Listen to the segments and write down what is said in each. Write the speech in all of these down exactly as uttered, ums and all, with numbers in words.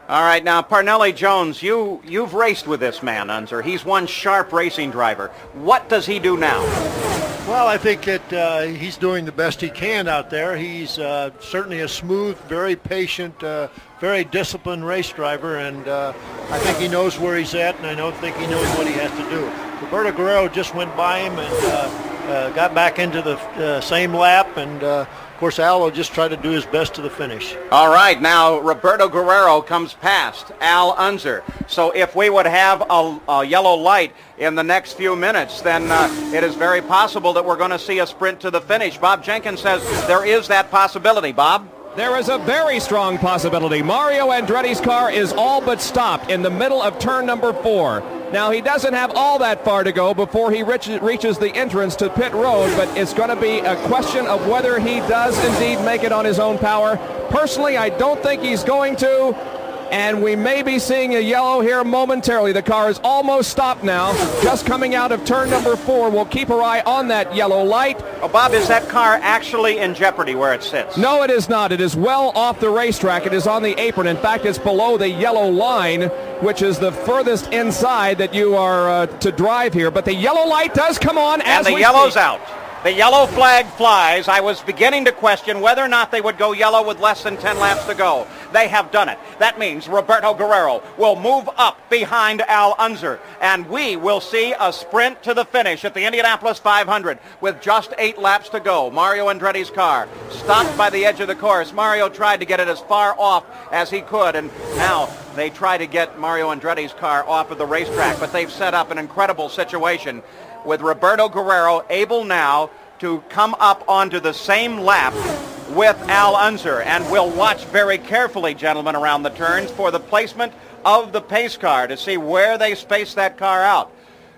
All right, now, Parnelli Jones, you, you've raced with this man, Unser. He's one sharp racing driver. What does he do now? Well, I think that uh, he's doing the best he can out there. He's uh, certainly a smooth, very patient, uh, very disciplined race driver, and uh, I think he knows where he's at, and I don't think he knows what he has to do. Roberto Guerrero just went by him and uh, uh, got back into the uh, same lap, and uh, of course, Al will just try to do his best to the finish. All right, now Roberto Guerrero comes past Al Unser. So if we would have a, a yellow light in the next few minutes, then uh, it is very possible that we're going to see a sprint to the finish. Bob Jenkins says there is that possibility. Bob? There is a very strong possibility. Mario Andretti's car is all but stopped in the middle of turn number four. Now, he doesn't have all that far to go before he reach, reaches the entrance to pit road, but it's going to be a question of whether he does indeed make it on his own power. Personally, I don't think he's going to, and we may be seeing a yellow here momentarily. The car is almost stopped now, just coming out of turn number four. We'll keep our eye on that yellow light. Oh, Bob, is that car actually in jeopardy where it sits? No, it is not. It is well off the racetrack. It is on the apron. In fact, it's below the yellow line, which is the furthest inside that you are uh, to drive here. But the yellow light does come on as we speak. And the yellow's out. The yellow flag flies. I was beginning to question whether or not they would go yellow with less than ten laps to go. They have done it. That means Roberto Guerrero will move up behind Al Unser, and we will see a sprint to the finish at the Indianapolis five hundred with just eight laps to go. Mario Andretti's car stopped by the edge of the course. Mario tried to get it as far off as he could, and now they try to get Mario Andretti's car off of the racetrack, but they've set up an incredible situation with Roberto Guerrero able now to come up onto the same lap with Al Unser. And we'll watch very carefully, gentlemen, around the turns for the placement of the pace car to see where they space that car out.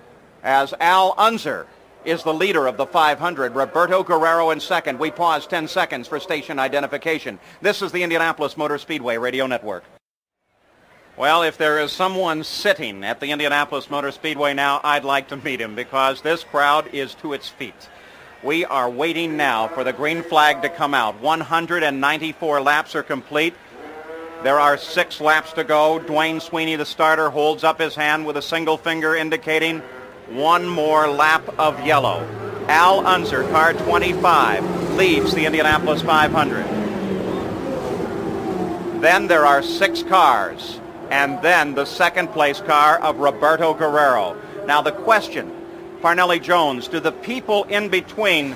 As Al Unser is the leader of the five hundred, Roberto Guerrero in second. We pause ten seconds for station identification. This is the Indianapolis Motor Speedway Radio Network. Well, if there is someone sitting at the Indianapolis Motor Speedway now, I'd like to meet him because this crowd is to its feet. We are waiting now for the green flag to come out. one hundred ninety-four laps are complete. There are six laps to go. Dwayne Sweeney, the starter, holds up his hand with a single finger indicating one more lap of yellow. Al Unser, car twenty-five, leads the Indianapolis five hundred. Then there are six cars, and then the second place car of Roberto Guerrero. Now the question, Parnelli Jones, do the people in between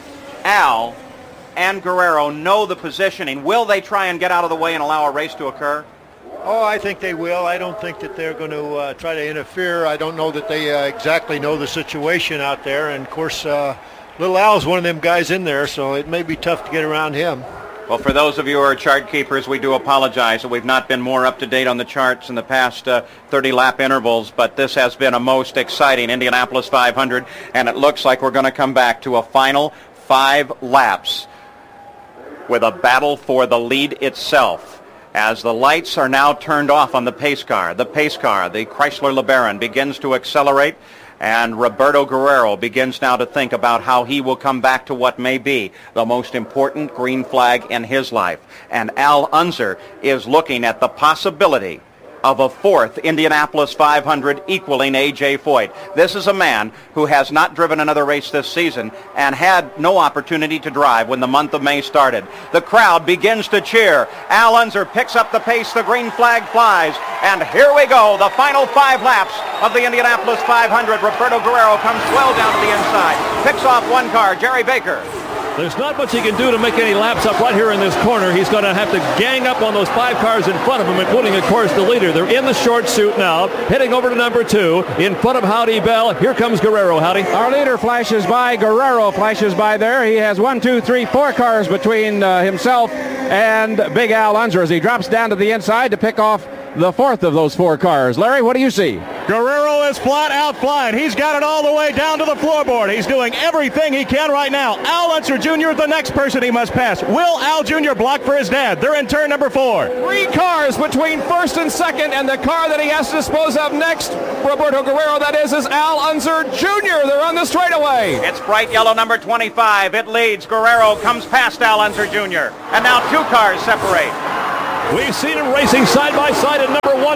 Al and Guerrero know the positioning? Will they try and get out of the way and allow a race to occur? Oh, I think they will. I don't think that they're going to uh, try to interfere. I don't know that they uh, exactly know the situation out there. And, of course, uh, Little Al's one of them guys in there, so it may be tough to get around him. Well, for those of you who are chart keepers, we do apologize that we've not been more up to date on the charts in the past uh, thirty-lap intervals, but this has been a most exciting Indianapolis five hundred, and it looks like we're going to come back to a final five laps with a battle for the lead itself. As the lights are now turned off on the pace car, the pace car, the Chrysler LeBaron, begins to accelerate, and Roberto Guerrero begins now to think about how he will come back to what may be the most important green flag in his life. And Al Unser is looking at the possibility of a fourth Indianapolis five hundred equaling A J Foyt. This is a man who has not driven another race this season and had no opportunity to drive when the month of May started. The crowd begins to cheer. Al Unser picks up the pace. The green flag flies. And here we go. The final five laps of the Indianapolis five hundred. Roberto Guerrero comes well down to the inside. Picks off one car, Jerry Baker. There's not much he can do to make any laps up right here in this corner. He's going to have to gang up on those five cars in front of him, including, of course, the leader. They're in the short suit now, heading over to number two, in front of Howdy Bell. Here comes Guerrero. Howdy. Our leader flashes by. Guerrero flashes by there. He has one, two, three, four cars between uh, himself and Big Al Unser as he drops down to the inside to pick off the fourth of those four cars. Larry, what do you see? Guerrero is flat out flying. He's got it all the way down to the floorboard. He's doing everything he can right now. Al Unser Junior, the next person he must pass. Will Al Junior block for his dad? They're in turn number four. Three cars between first and second, and the car that he has to dispose of next, Roberto Guerrero, that is, is Al Unser Junior They're on the straightaway. It's bright yellow number twenty-five. It leads. Guerrero comes past Al Unser Junior And now two cars separate. We've seen him racing side by side at number one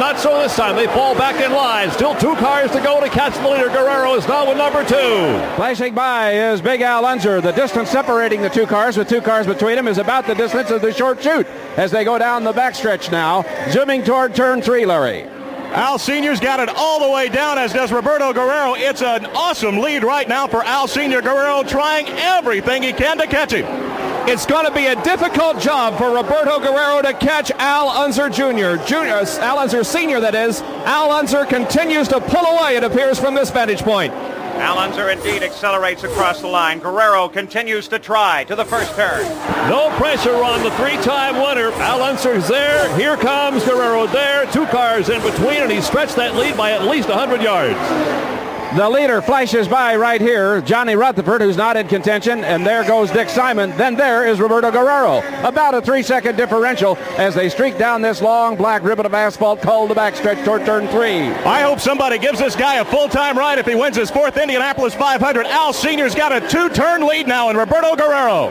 not so this time. They fall back in line. Still two cars to go to catch the leader. Guerrero is now in number two. Flashing by is Big Al Unser. The distance separating the two cars with two cars between them is about the distance of the short chute as they go down the backstretch now, zooming toward turn three, Larry. Al Senior's got it all the way down, as does Roberto Guerrero. It's an awesome lead right now for Al Senior. Guerrero trying everything he can to catch him. It's going to be a difficult job for Roberto Guerrero to catch Al Unser Junior Junior Al Unser Senior, that is. Al Unser continues to pull away, it appears, from this vantage point. Al Unser indeed accelerates across the line. Guerrero continues to try to the first turn. No pressure on the three-time winner. Al Unser's there. Here comes Guerrero there. Two cars in between, and he stretched that lead by at least one hundred yards. The leader flashes by right here, Johnny Rutherford, who's not in contention, and there goes Dick Simon. Then there is Roberto Guerrero. About a three-second differential as they streak down this long black ribbon of asphalt called the backstretch toward turn three. I hope somebody gives this guy a full-time ride if he wins his fourth Indianapolis five hundred. Al Senior's got a two-turn lead now in Roberto Guerrero.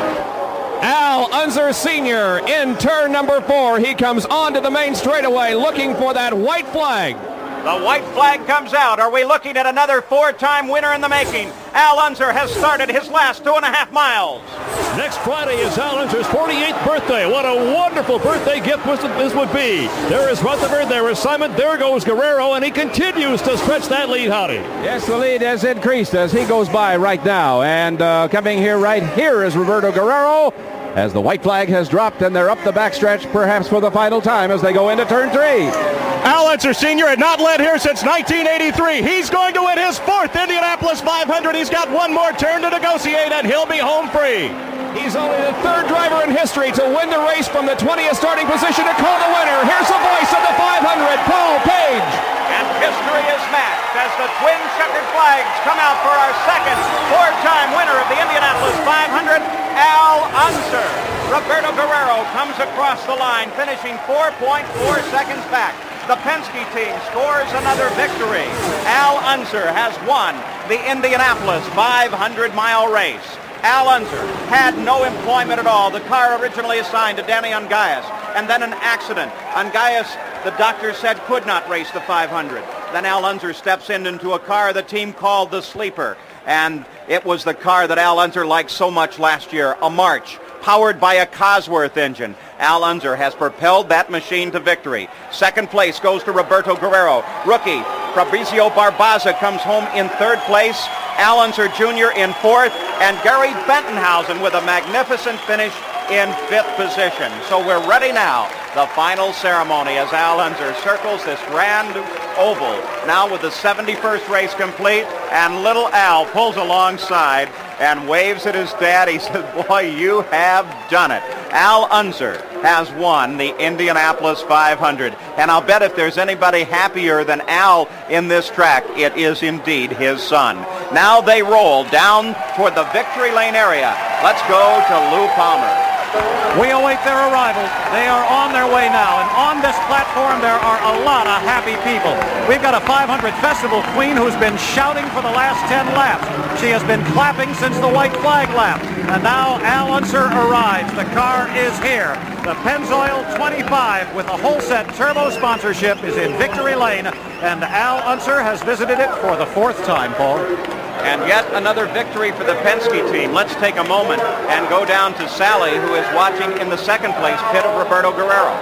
Al Unser Senior in turn number four. He comes onto the main straightaway looking for that white flag. The white flag comes out. Are we looking at another four-time winner in the making? Al Unser has started his last two and a half miles. Next Friday is Al Unser's forty-eighth birthday. What a wonderful birthday gift this would be. There is Rutherford, there is Simon, there goes Guerrero, and he continues to stretch that lead, Howdy. Yes, the lead has increased as he goes by right now. And uh, coming here right here is Roberto Guerrero, as the white flag has dropped and they're up the backstretch perhaps for the final time as they go into turn three. Al Unser Senior had not led here since nineteen eighty-three. He's going to win his fourth Indianapolis five hundred. He's got one more turn to negotiate, and he'll be home free. He's only the third driver in history to win the race from the twentieth starting position to call the winner. Here's the voice of the five hundred, Paul Page. And history is matched as the twin checkered flags come out for our second four-time winner of the Indianapolis five hundred, Al Unser. Roberto Guerrero comes across the line, finishing four point four seconds back. The Penske team scores another victory. Al Unser has won the Indianapolis five hundred mile race. Al Unser had no employment at all. The car originally assigned to Danny Ungayas, and then an accident. Ungayas, the doctor said, could not race the five hundred. Then Al Unser steps in into a car the team called the Sleeper, and it was the car that Al Unser liked so much last year, a March, powered by a Cosworth engine. Al Unser has propelled that machine to victory. Second place goes to Roberto Guerrero. Rookie Fabrizio Barbaza comes home in third place. Al Unser Junior in fourth, and Gary Bentonhausen with a magnificent finish in fifth position. So we're ready now. The final ceremony as Al Unser circles this grand oval, now with the seventy-first race complete, and little Al pulls alongside and waves at his dad. He says, boy, you have done it. Al Unser has won the Indianapolis five hundred. And I'll bet if there's anybody happier than Al in this track, it is indeed his son. Now they roll down toward the victory lane area. Let's go to Lou Palmer. We await their arrival. They are on their way now, and on this platform there are a lot of happy people. We've got a five hundred Festival Queen who's been shouting for the last ten laps. She has been clapping since the white flag lap, and now Al Unser arrives. The car is here. The Pennzoil twenty-five with a whole set turbo sponsorship is in victory lane, and Al Unser has visited it for the fourth time, Paul. And yet another victory for the Penske team. Let's take a moment and go down to Sally, who is watching in the second place pit of Roberto Guerrero.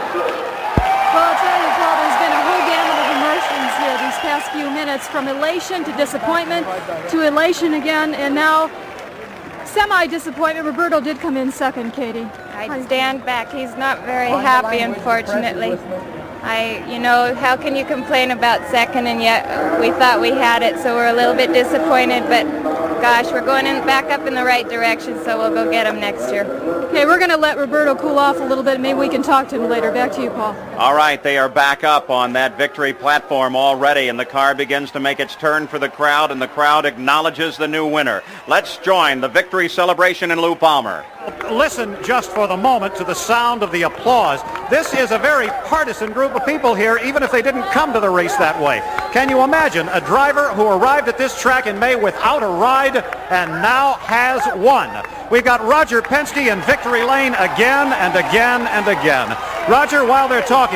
Well, I'll tell you, Paul, there's been a whole gamut of emotions here these past few minutes, from elation to disappointment to elation again, and now semi-disappointment. Roberto did come in second, Katie. I stand back. He's not very happy, unfortunately. I, you know, how can you complain about second, and yet we thought we had it, so we're a little bit disappointed, but gosh, we're going in, back up in the right direction, so we'll go get him next year. Okay, we're going to let Roberto cool off a little bit. Maybe we can talk to him later. Back to you, Paul. All right, they are back up on that victory platform already, and the car begins to make its turn for the crowd, and the crowd acknowledges the new winner. Let's join the victory celebration in Lou Palmer. Listen just for the moment to the sound of the applause. This is a very partisan group of people here, even if they didn't come to the race that way. Can you imagine a driver who arrived at this track in May without a ride and now has won? We've got Roger Penske in victory lane again and again and again. Roger, while they're talking,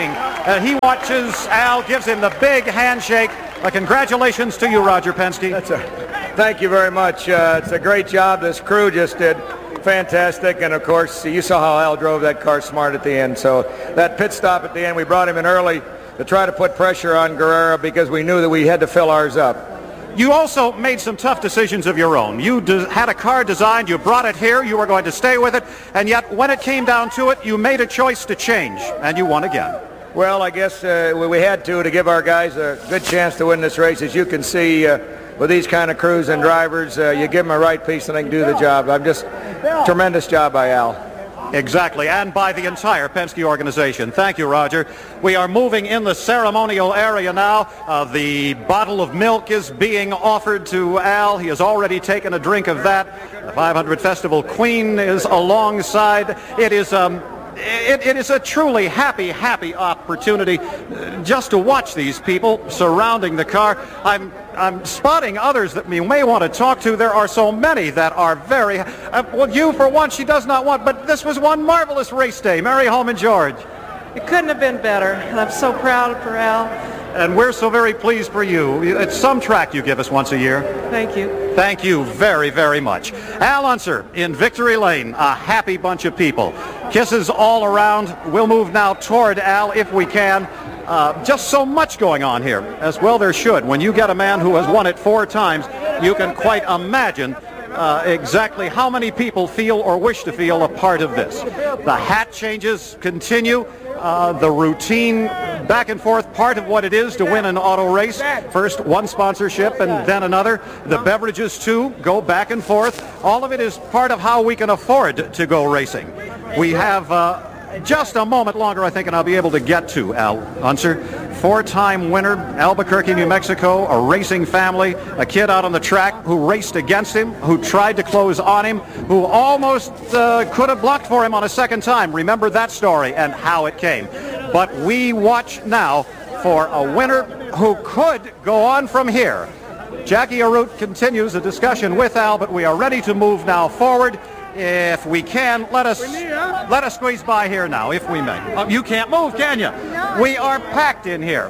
Uh, he watches Al, gives him the big handshake. Uh, congratulations to you, Roger Penske. That's a, thank you very much. Uh, it's a great job this crew just did. Fantastic. And, of course, you saw how Al drove that car smart at the end. So that pit stop at the end, we brought him in early to try to put pressure on Guerrero because we knew that we had to fill ours up. You also made some tough decisions of your own. You de- had a car designed, you brought it here, you were going to stay with it, and yet when it came down to it, you made a choice to change, and you won again. Well, I guess uh, we had to to give our guys a good chance to win this race. As you can see, uh, with these kind of crews and drivers, uh, you give them a right piece and they can do the job. I'm just, tremendous job by Al. Exactly, and by the entire Penske organization. Thank you, Roger. We are moving in the ceremonial area now. Uh, the bottle of milk is being offered to Al. He has already taken a drink of that. The five hundred Festival Queen is alongside. It is um, It, it is a truly happy, happy opportunity uh, just to watch these people surrounding the car. I'm, I'm spotting others that we may want to talk to. There are so many that are very... Uh, well, you, for one, she does not want, but this was one marvelous race day. Mary Holman George. It couldn't have been better, and I'm so proud for Al. And we're so very pleased for you. It's some track you give us once a year. Thank you. Thank you very, very much. Al Unser in Victory Lane, a happy bunch of people. Kisses all around. We'll move now toward Al if we can. Uh, just so much going on here, as well there should. When you get a man who has won it four times, you can quite imagine Uh, exactly how many people feel or wish to feel a part of this. The hat changes continue. Uh, the routine back and forth, part of what it is to win an auto race. First one sponsorship and then another. The beverages too go back and forth. All of it is part of how we can afford to go racing. We have uh, just a moment longer, I think, and I'll be able to get to Al Unser. Four-time winner, Albuquerque, New Mexico, a racing family, a kid out on the track who raced against him, who tried to close on him, who almost uh, could have blocked for him on a second time. Remember that story and how it came. But we watch now for a winner who could go on from here. Jackie Arute continues the discussion with Al, but we are ready to move now forward. If we can, let us let us squeeze by here now, if we may. Uh, you can't move, can you? We are packed in here.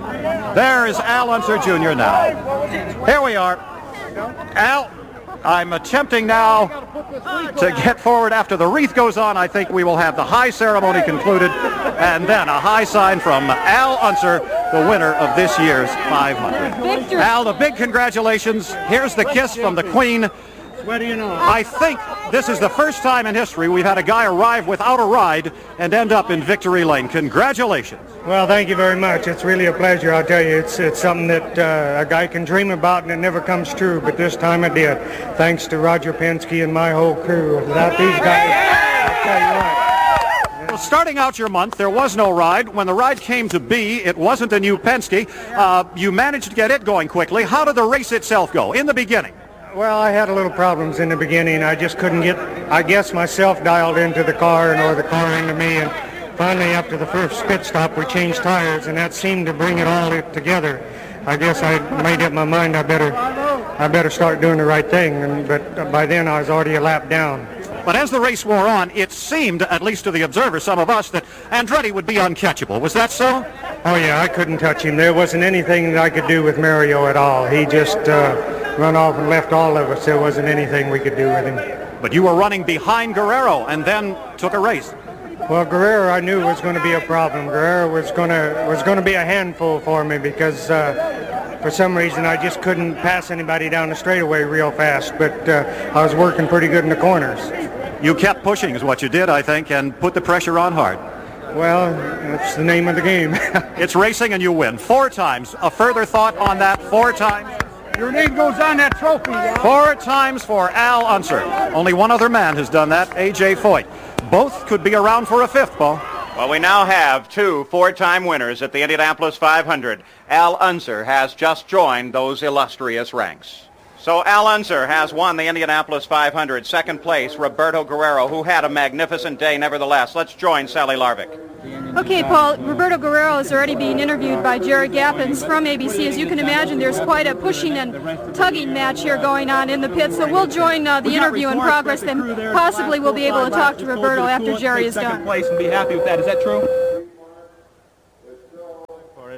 There is Al Unser Junior now. Here we are. Al, I'm attempting now to get forward after the wreath goes on. I think we will have the high ceremony concluded, and then a high sign from Al Unser, the winner of this year's five hundred. Victory. Al, the big congratulations. Here's the kiss from the Queen. What do you know? I think this is the first time in history we've had a guy arrive without a ride and end up in Victory Lane. Congratulations. Well, thank you very much. It's really a pleasure. I'll tell you, it's it's something that uh, a guy can dream about and it never comes true, but this time it did. Thanks to Roger Penske and my whole crew. Without these guys, I'll tell you what. Well, starting out your month, there was no ride. When the ride came to be, it wasn't a new Penske. Uh, you managed to get it going quickly. How did the race itself go in the beginning? Well, I had a little problems in the beginning. I just couldn't get, I guess, myself dialed into the car and or the car into me. And finally, after the first pit stop, we changed tires, and that seemed to bring it all together. I guess I made up my mind I better, I better start doing the right thing. And, but by then, I was already a lap down. But as the race wore on, it seemed, at least to the observer, some of us, that Andretti would be uncatchable. Was that so? Oh, yeah, I couldn't touch him. There wasn't anything that I could do with Mario at all. He just uh, run off and left all of us. There wasn't anything we could do with him. But you were running behind Guerrero and then took a race. Well, Guerrero I knew was going to be a problem. Guerrero was going to was going to be a handful for me because uh, for some reason I just couldn't pass anybody down the straightaway real fast. But uh, I was working pretty good in the corners. You kept pushing is what you did, I think, and put the pressure on hard. Well, that's the name of the game. It's racing and you win. Four times. A further thought on that? Four times? Your name goes on that trophy. Four times for Al Unser. Only one other man has done that, A J Foyt. Both could be around for a fifth, Paul. Well, we now have two four-time winners at the Indianapolis five hundred. Al Unser has just joined those illustrious ranks. So Al Unser has won the Indianapolis five hundred. Second place, Roberto Guerrero, who had a magnificent day nevertheless. Let's join Sally Larvick. Okay, Paul, Roberto Guerrero is already being interviewed by Jared Gappens from A B C. As you can imagine, there's quite a pushing and tugging match here going on in the pit. So we'll join uh, the interview in progress, then possibly we'll be able to talk to Roberto after Jerry is done. Second place and be happy with that. Is that true?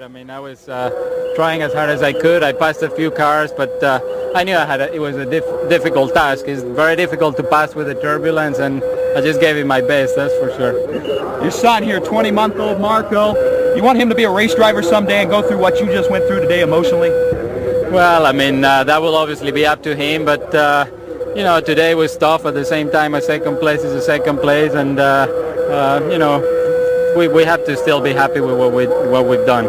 I mean, I was uh, trying as hard as I could. I passed a few cars, but uh, I knew I had a, it was a diff- difficult task. It's very difficult to pass with the turbulence, and I just gave it my best, that's for sure. Your son here, twenty-month-old Marco, you want him to be a race driver someday and go through what you just went through today emotionally? Well, I mean, uh, that will obviously be up to him, but, uh, you know, today was tough. At the same time, a second place is a second place, and, uh, uh, you know, we, we have to still be happy with what, we, what we've done.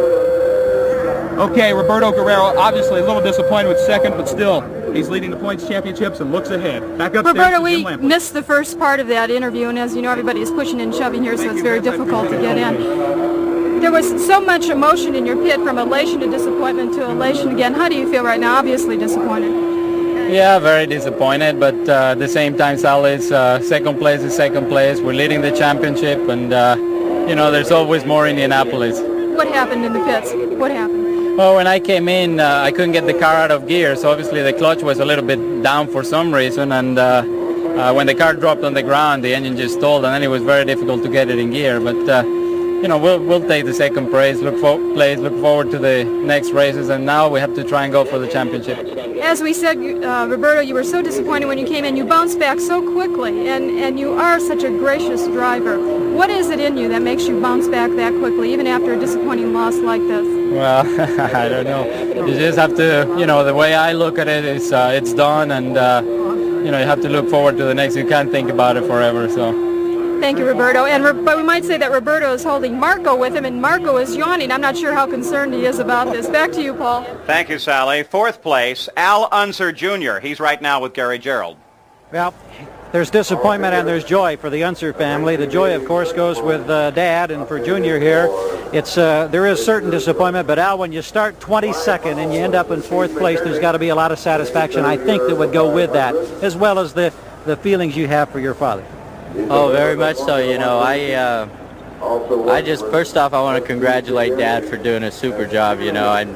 Okay, Roberto Guerrero, obviously a little disappointed with second, but still, he's leading the points championships and looks ahead. Back upstairs Roberto, to we Jim Lampley. missed the first part of that interview, and as you know, everybody is pushing and shoving here, so it's very difficult to get in. There was so much emotion in your pit, from elation to disappointment to elation again. How do you feel right now? Obviously disappointed. Yeah, very disappointed, but uh, at the same time, Sal, is uh, second place is second place. We're leading the championship, and, uh, you know, there's always more Indianapolis. What happened in the pits? What happened? Well, when I came in, uh, I couldn't get the car out of gear, so obviously the clutch was a little bit down for some reason, and uh, uh, when the car dropped on the ground, the engine just stalled, and then it was very difficult to get it in gear. But uh, you know, we'll we'll take the second place, look for place, look forward to the next races, and now we have to try and go for the championship. As we said, uh, Roberto, you were so disappointed when you came in. You bounced back so quickly, and, and you are such a gracious driver. What is it in you that makes you bounce back that quickly, even after a disappointing loss like this? Well, I don't know. You just have to, you know, the way I look at it is uh, it's done, and, uh, you know, you have to look forward to the next. You can't think about it forever, so. Thank you, Roberto. And but we might say that Roberto is holding Marco with him, and Marco is yawning. I'm not sure how concerned he is about this. Back to you, Paul. Thank you, Sally. Fourth place, Al Unser Junior He's right now with Gary Gerould. Well, there's disappointment and there's joy for the Unser family. The joy, of course, goes with uh, Dad, and for Junior here, it's uh, there is certain disappointment. But Al, when you start twenty-second and you end up in fourth place, there's got to be a lot of satisfaction, I think, that would go with that, as well as the, the feelings you have for your father. Oh, very much so. You know, I uh, I just, first off, I want to congratulate Dad for doing a super job, you know, and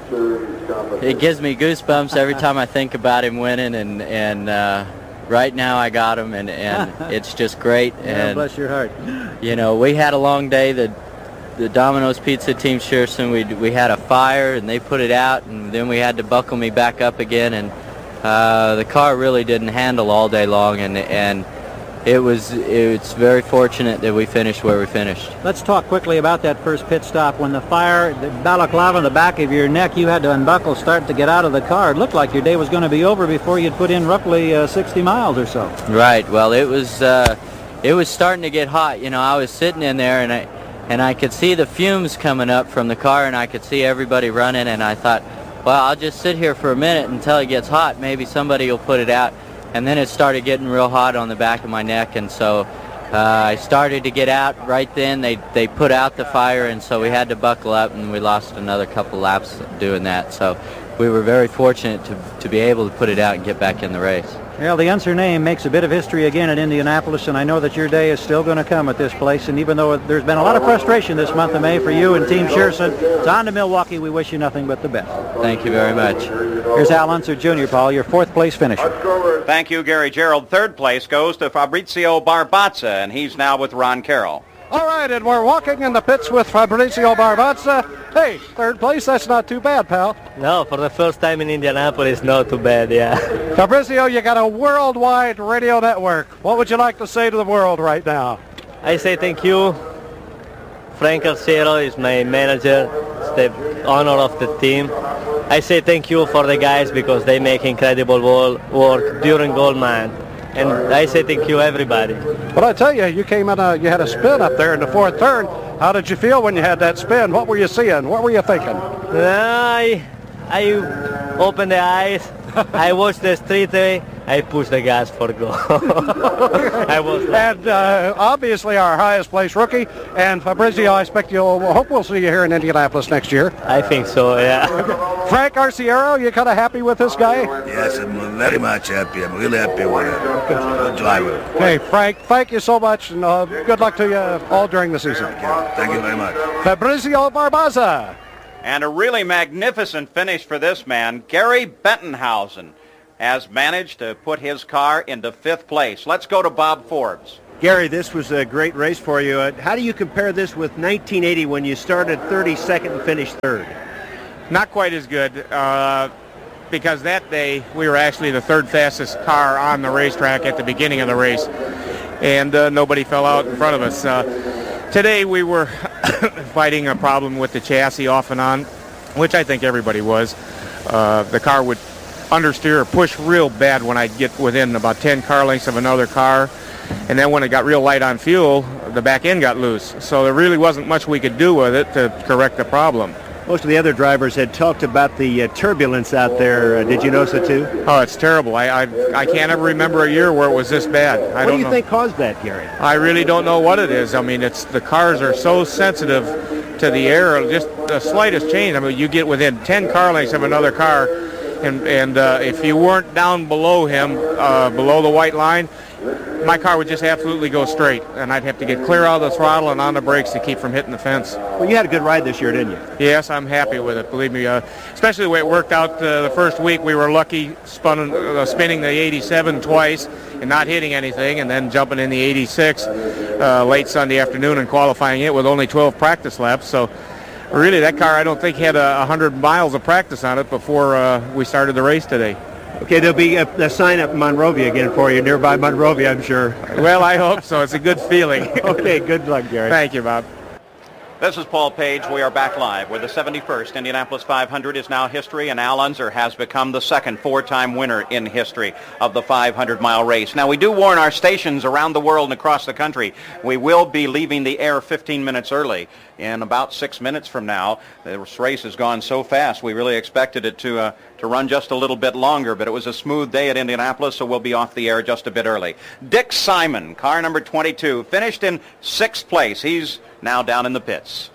it gives me goosebumps every time I think about him winning, and, and uh, right now I got him, and, and it's just great. Yeah, and bless your heart. You know, we had a long day. The, the Domino's Pizza Team Shearson, we, we had a fire, and they put it out, and then we had to buckle me back up again, and uh, the car really didn't handle all day long, and and It was it's very fortunate that we finished where we finished. Let's talk quickly about that first pit stop. When the fire, the balaclava on the back of your neck, you had to unbuckle, start to get out of the car. It looked like your day was going to be over before you'd put in roughly uh, sixty miles or so. Right. Well, it was uh, it was starting to get hot. You know, I was sitting in there, and I and I could see the fumes coming up from the car, and I could see everybody running, and I thought, well, I'll just sit here for a minute until it gets hot. Maybe somebody will put it out. And then it started getting real hot on the back of my neck, and so uh, I started to get out right then. They they put out the fire, and so we had to buckle up, and we lost another couple laps doing that. So we were very fortunate to, to be able to put it out and get back in the race. Well, the Unser name makes a bit of history again at Indianapolis, and I know that your day is still going to come at this place. And even though there's been a lot of frustration this month of May for you and Team Shearson, it's on to Milwaukee. We wish you nothing but the best. Thank you very much. Here's Al Unser Junior, Paul, your fourth place finisher. Thank you, Gary Gerould. Third place goes to Fabrizio Barbazza, and he's now with Ron Carroll. All right, and we're walking in the pits with Fabrizio Barbazza. Hey, third place, that's not too bad, pal. No, for the first time in Indianapolis, not too bad, yeah. Fabrizio, you got a worldwide radio network. What would you like to say to the world right now? I say thank you. Frank Arciero is my manager. It's the honor of the team. I say thank you for the guys because they make incredible work during Goldman. And I say thank you, everybody. But I tell you, you came in, a, you had a spin up there in the fourth turn. How did you feel when you had that spin? What were you seeing? What were you thinking? I, I opened the eyes. I watched the street. I pushed the gas for go. I was. And uh, obviously our highest place rookie. And Fabrizio, I expect you'll. Hope we'll see you here in Indianapolis next year. I think so. Yeah. Frank Arciero, you kind of happy with this guy? Yes, I'm very much happy. I'm really happy with it. Good driver. Hey, Frank, thank you so much, and uh, good luck to you all during the season. Thank you, thank you very much. Fabrizio Barbazza. And a really magnificent finish for this man. Gary Bettenhausen has managed to put his car into fifth place. Let's go to Bob Forbes. Gary, this was a great race for you. Uh, how do you compare this with nineteen eighty when you started thirty-second and finished third? Not quite as good, uh, because that day we were actually the third fastest car on the racetrack at the beginning of the race, and uh, nobody fell out in front of us. Uh, today we were fighting a problem with the chassis off and on, which I think everybody was. Uh, the car would understeer or push real bad when I'd get within about ten car lengths of another car, and then when it got real light on fuel, the back end got loose. So there really wasn't much we could do with it to correct the problem. Most of the other drivers had talked about the uh, turbulence out there. Uh, did you notice it too? Oh, it's terrible. I, I I can't ever remember a year where it was this bad. I what don't do you know. think caused that, Gary? I really don't know what it is. I mean, it's the cars are so sensitive to the air. Just the slightest change. I mean, you get within ten car lengths of another car, and and uh, if you weren't down below him, uh, below the white line, my car would just absolutely go straight, and I'd have to get clear out of the throttle and on the brakes to keep from hitting the fence. Well, you had a good ride this year, didn't you? Yes, I'm happy with it, believe me. Uh, especially the way it worked out uh, the first week. We were lucky spun, uh, spinning the eighty-seven twice and not hitting anything, and then jumping in the eighty-six uh, late Sunday afternoon and qualifying it with only twelve practice laps. So really, that car, I don't think, had a one hundred miles of practice on it before uh, we started the race today. Okay, there'll be a, a sign up in Monrovia again for you, nearby Monrovia, I'm sure. Well, I hope so. It's a good feeling. Okay, good luck, Gary. Thank you, Bob. This is Paul Page. We are back live where the seventy-first Indianapolis five hundred is now history, and Al Unser has become the second four-time winner in history of the five hundred mile race. Now, we do warn our stations around the world and across the country, we will be leaving the air fifteen minutes early. In about six minutes from now, this race has gone so fast, we really expected it to uh, to run just a little bit longer, but it was a smooth day at Indianapolis, so we'll be off the air just a bit early. Dick Simon, car number twenty-two, finished in sixth place. He's now down in the pits.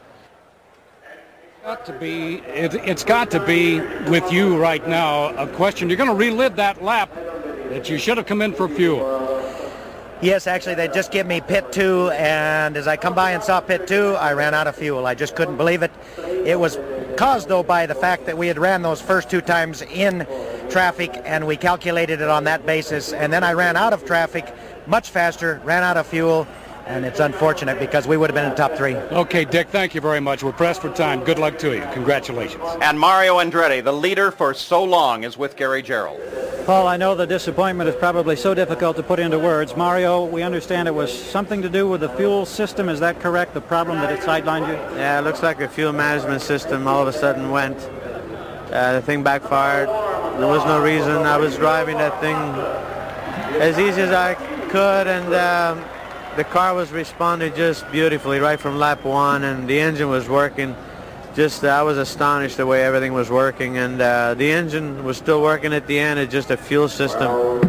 Got to be, it, it's got to be with you right now a question. You're going to relive that lap that you should have come in for fuel. Yes, actually, they just give me pit two, and as I come by and saw pit two, I ran out of fuel. I just couldn't believe it. It was caused, though, by the fact that we had ran those first two times in traffic, and we calculated it on that basis, and then I ran out of traffic much faster, ran out of fuel, and it's unfortunate because we would have been in the top three. Okay, Dick, thank you very much. We're pressed for time. Good luck to you. Congratulations. And Mario Andretti, the leader for so long, is with Gary Gerould. Paul, I know the disappointment is probably so difficult to put into words. Mario, we understand it was something to do with the fuel system. Is that correct, the problem that it sidelined you? Yeah, it looks like the fuel management system all of a sudden went. Uh, the thing backfired. There was no reason. I was driving that thing as easy as I could, and um, the car was responding just beautifully right from lap one, and the engine was working. Just, uh, I was astonished the way everything was working, and uh, the engine was still working at the end. It's just a fuel system.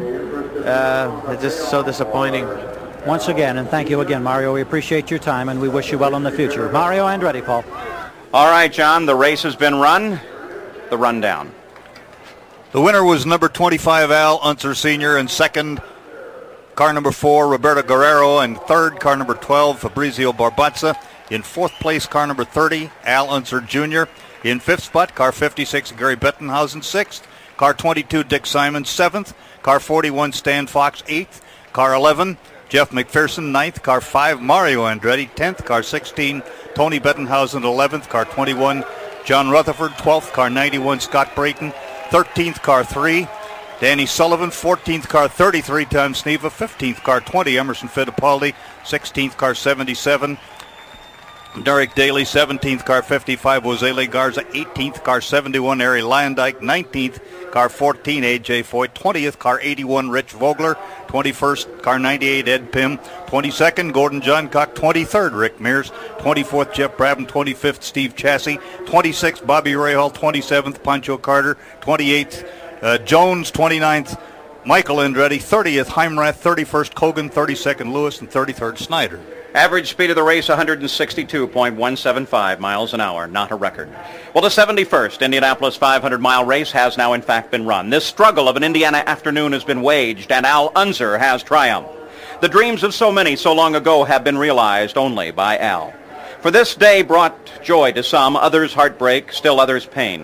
Uh, it's just so disappointing. Once again, and thank you again, Mario. We appreciate your time, and we wish you well in the future. Mario Andretti, Paul. All right, John, the race has been run. The rundown. The winner was number twenty-five, Al Unser Senior, and second, car number four, Roberto Guerrero, and third, car number twelve, Fabrizio Barbazza. In fourth place, car number thirty, Al Unser Junior In fifth spot, car fifty-six, Gary Bettenhausen. Sixth, car twenty-two, Dick Simon. Seventh, car forty-one, Stan Fox. Eighth, car eleven, Jeff McPherson. Ninth, car five, Mario Andretti. Tenth, car sixteen, Tony Bettenhausen. Eleventh, car twenty-one, John Rutherford. Twelfth, car ninety-one, Scott Brayton. Thirteenth, car three, Danny Sullivan. Fourteenth, car thirty-three, Tom Sneva. Fifteenth, car twenty, Emerson Fittipaldi. Sixteenth, car seventy-seven, Derek Daly. Seventeenth, car fifty-five, Jose Garza. Eighteenth, car seventy-one, Ari Lyondike. Nineteenth, car fourteen, A J Foyt. Twentieth, car eighty-one, Rich Vogler. Twenty-first, car ninety-eight, Ed Pym. Twenty-second, Gordon Johncock. Twenty-third, Rick Mears. Twenty-fourth, Jeff Brabham. Twenty-fifth, Steve Chassie. Twenty-sixth, Bobby Rahal. Twenty-seventh, Pancho Carter. Twenty-eighth, uh, Jones. Twenty-ninth, Michael Andretti. thirtieth, Heimrath. thirty-first, Kogan. thirty-second, Lewis. And thirty-third, Snyder. Average speed of the race, one sixty-two point one seven five miles an hour, not a record. Well, the seventy-first Indianapolis five hundred mile race has now in fact been run. This struggle of an Indiana afternoon has been waged, and Al Unser has triumphed. The dreams of so many so long ago have been realized only by Al. For this day brought joy to some, others heartbreak, still others pain.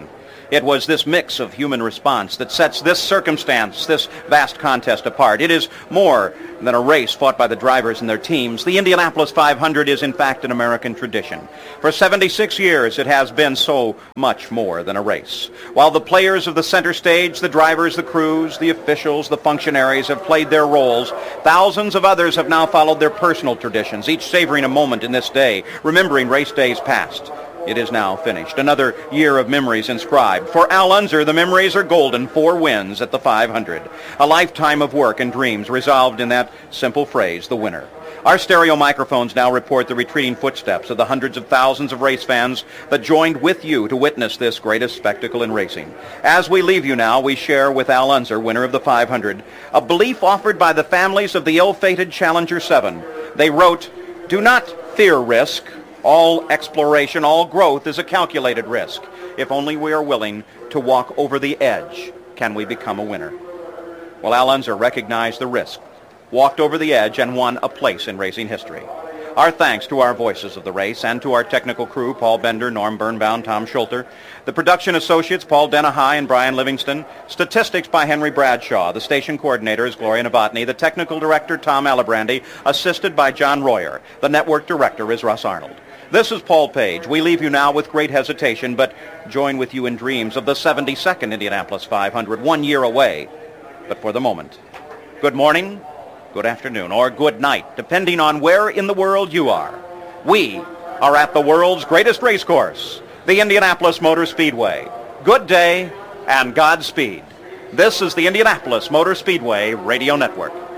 It was this mix of human response that sets this circumstance, this vast contest apart. It is more than a race fought by the drivers and their teams. The Indianapolis five hundred is in fact an American tradition. For seventy-six years it has been so much more than a race. While the players of the center stage, the drivers, the crews, the officials, the functionaries have played their roles, thousands of others have now followed their personal traditions, each savoring a moment in this day, remembering race days past. It is now finished. Another year of memories inscribed. For Al Unser, the memories are golden. Four wins at the five hundred. A lifetime of work and dreams resolved in that simple phrase, the winner. Our stereo microphones now report the retreating footsteps of the hundreds of thousands of race fans that joined with you to witness this greatest spectacle in racing. As we leave you now, we share with Al Unser, winner of the five hundred, a belief offered by the families of the ill-fated Challenger seven. They wrote, "Do not fear risk. All exploration, all growth is a calculated risk. If only we are willing to walk over the edge, can we become a winner?" Well, Al Unser recognized the risk, walked over the edge, and won a place in racing history. Our thanks to our voices of the race and to our technical crew, Paul Bender, Norm Birnbaum, Tom Schulter, the production associates, Paul Denahai and Brian Livingston, statistics by Henry Bradshaw, the station coordinator is Gloria Novotny, the technical director, Tom Alabrandy, assisted by John Royer. The network director is Russ Arnold. This is Paul Page. We leave you now with great hesitation, but join with you in dreams of the seventy-second Indianapolis five hundred, one year away. But for the moment, good morning, good afternoon, or good night, depending on where in the world you are. We are at the world's greatest race course, the Indianapolis Motor Speedway. Good day and Godspeed. This is the Indianapolis Motor Speedway Radio Network.